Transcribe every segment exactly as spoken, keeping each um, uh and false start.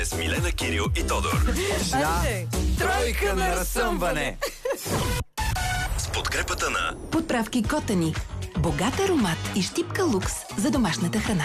С Милена, Кирил и Тодор. Да, тройка на разсъмване. С подкрепата на Подправки Котани. Богат аромат и щипка лукс за домашната храна.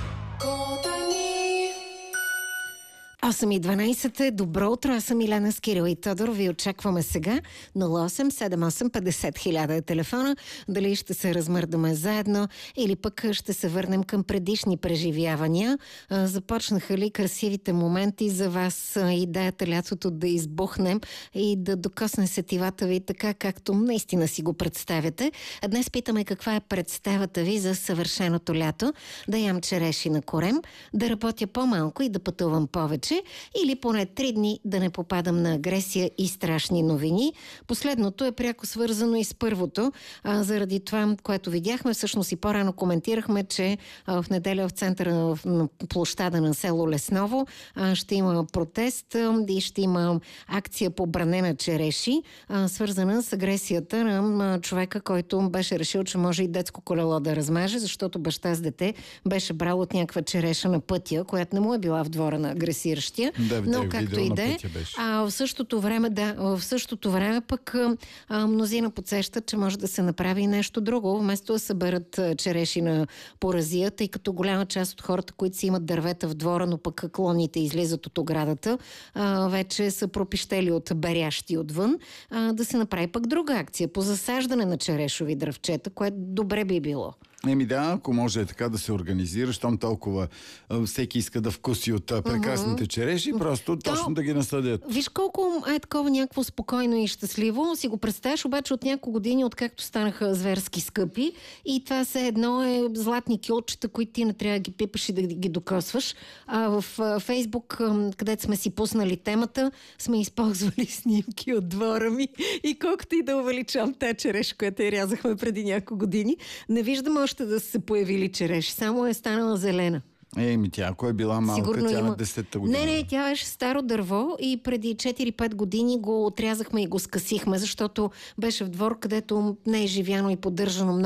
осем и дванайсет е. Добро утро, аз съм Милена с Кирил и Тодор. Ви очакваме сега. нула осем седем осем петдесет хиляда е телефона. Дали ще се размърдаме заедно или пък ще се върнем към предишни преживявания. А, започнаха ли красивите моменти за вас? А, идеята лятото да избухнем и да докосне сетивата ви така, както наистина си го представяте. А днес питаме каква е представата ви за съвършеното лято. Да ям череши на корем, да работя по-малко и да пътувам повече, или поне три дни да не попадам на агресия и страшни новини. Последното е пряко свързано и с първото. А, заради това, което видяхме, всъщност и по-рано коментирахме, че а, в неделя в центъра на, на площада на село Лесново а, ще има протест а, и ще има акция по бране на череши, а, свързана с агресията на а, човека, който беше решил, че може и детско колело да размаже, защото баща с дете беше брал от някаква череша на пътя, която не му е била в двора на агресиращия. Да, но да, както и да е, а в същото време, да, в същото време пък а, мнозина подсещат, че може да се направи и нещо друго, вместо да съберат череши на поразия, тъй като голяма част от хората, които си имат дървета в двора, но пък клоните излизат от оградата, а, вече са пропищели от берящи отвън, а, да се направи пък друга акция по засаждане на черешови дръвчета, което добре би било. Еми да, ако може така да се организира, щом толкова а, всеки иска да вкуси от а, прекрасните череши, просто То, точно да ги насъдят. Виж колко е такова някакво спокойно и щастливо. Си го представяш, обаче от няколко години, откакто станаха зверски скъпи, и това все едно е златни кюлчета, които ти не трябва да ги пипаш и да ги докосваш. А в а, Фейсбук, а, където сме си пуснали темата, сме използвали снимки от двора ми и колкото и да увеличавам тази череш, която я рязахме преди няколко години, не виждам още да са се появили череши. Само е станала зелена. Еми тя, ако е била малка, Сигурно тя има... на десетта година. Не, не, тя беше старо дърво и преди четири-пет години го отрязахме и го скъсихме, защото беше в двор, където не е живяно и поддържано много.